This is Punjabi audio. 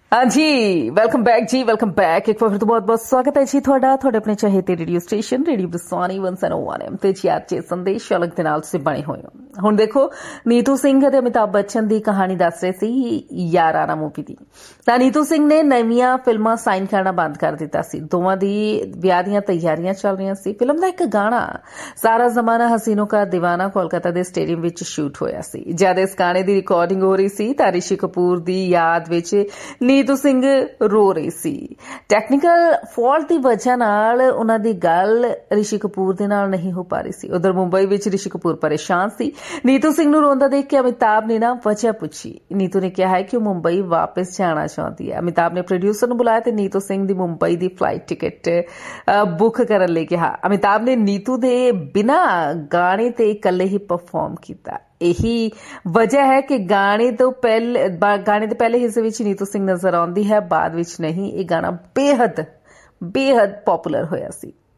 हाँ जी, वेलकम बैक जी, वेलकम बैक। एक बार फिर तो बहुत बहुत स्वागत है जी ਤੁਹਾਡਾ ਆਪਣੇ ਚਾਹਤੇ ਰੇਡੀਓ ਸਟੇਸ਼ਨ ਰੇਡੀਓ ਬਸਵਾਨੀ 101 ਐਮ ਤੇ ਜੀ ਅੱਜ ਸੰਦੇਸ਼ ਅਲੱਗ ਦੇ ਨਾਲ ਤੁਸੀਂ ਬਣੇ ਹੋਏ ਹੋ। ਹੁਣ ਦੇਖੋ, ਨੀਤੂ ਸਿੰਘ ਅਤੇ ਅਮਿਤਾਭ ਬੱਚਨ ਦੀ ਕਹਾਣੀ ਦੱਸ ਰਹੇ ਸੀ ਯਾਰਾਨਾ ਮੂਵੀ ਦੀ। ਤਾਂ ਨੀਤੂ ਸਿੰਘ ਨੇ ਨਵੀਆਂ ਫਿਲਮਾਂ ਸਾਈਨ ਕਰਨਾ ਬੰਦ ਕਰ ਦਿੱਤਾ ਸੀ। ਦੋਵਾਂ ਦੀ ਵਿਆਹ ਦੀਆਂ ਤਿਆਰੀਆਂ ਚੱਲ ਰਹੀਆਂ ਸੀ। ਫਿਲਮ ਦਾ ਇੱਕ ਗਾਣਾ ਸਾਰਾ ਜ਼ਮਾਨਾ ਹਸੀਨੋ ਕਾ ਦੀਵਾਨਾ ਕੋਲਕਾਤਾ ਦੇ ਸਟੇਡੀਅਮ ਵਿੱਚ ਸ਼ੂਟ ਹੋਇਆ ਸੀ। ਜਦ ਇਸ ਗਾਣੇ ਦੀ ਰਿਕਾਰਡਿੰਗ ਹੋ ਰਹੀ ਸੀ ਤਾਂ ਰਿਸ਼ੀ ਕਪੂਰ ਦੀ ਯਾਦ ਵਿੱਚ ਨੀਤੂ ਸਿੰਘ ਰੋ ਰਹੀ ਸੀ। ਟੈਕਨੀਕਲ ਫਾਲਟ ਦੀ ਵਜ੍ਹਾ ਨਾਲ ਉਹਨਾਂ ਦੀ ਗੱਲ ਰਿਸ਼ੀ ਕਪੂਰ ਦੇ ਨਾਲ ਨਹੀਂ ਹੋ ਪਾ ਰਹੀ ਸੀ। ਉਧਰ ਮੁੰਬਈ ਵਿੱਚ ਰਿਸ਼ੀ ਕਪੂਰ ਪਰੇਸ਼ਾਨ ਸੀ। ਨੀਤੂ ਸਿੰਘ ਨੂੰ ਰੋਂਦਾ ਦੇਖ ਕੇ ਅਮਿਤਾਭ ਨੇ ਵਜ੍ਹਾ ਪੁੱਛੀ। ਨੀਤੂ ਨੇ ਕਿਹਾ ਹੈ ਕਿ ਉਹ ਮੁੰਬਈ ਵਾਪਸ ਜਾਣਾ ਚਾਹੁੰਦੀ ਹੈ। ਅਮਿਤਾਭ ਨੇ ਪ੍ਰੋਡਿਊਸਰ ਨੂੰ ਬੁਲਾਇਆ ਤੇ ਨੀਤੂ ਸਿੰਘ ਦੀ ਮੁੰਬਈ ਦੀ ਫਲਾਈਟ ਟਿਕਟ ਬੁੱਕ ਕਰਨ ਲਈ ਕਿਹਾ। ਅਮਿਤਾਭ ਨੇ ਨੀਤੂ ਦੇ ਬਿਨਾਂ ਗਾਣੇ ਤੇ ਇਕੱਲੇ ਹੀ ਪਰਫਾਰਮ ਕੀਤਾ। ਇਹੀ ਵਜ੍ਹਾ ਹੈ ਕਿ ਗਾਣੇ ਦੇ ਪਹਿਲੇ ਹਿੱਸੇ ਵਿੱਚ ਨੀਤੂ ਸਿੰਘ ਨਜ਼ਰ ਆਉਂਦੀ ਹੈ, ਬਾਅਦ ਵਿੱਚ ਨਹੀਂ। ਇਹ ਗਾਣਾ ਬੇਹੱਦ ਪਪੂਲਰ ਹੋਇਆ ਸੀ।